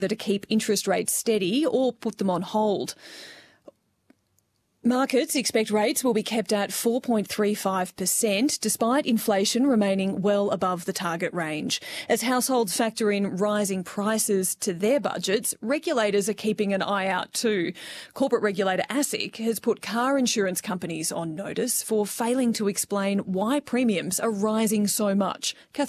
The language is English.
to keep interest rates steady or put them on hold. Markets expect rates will be kept at 4.35%, despite inflation remaining well above the target range. As households factor in rising prices to their budgets, regulators are keeping an eye out too. Corporate regulator ASIC has put car insurance companies on notice for failing to explain why premiums are rising so much.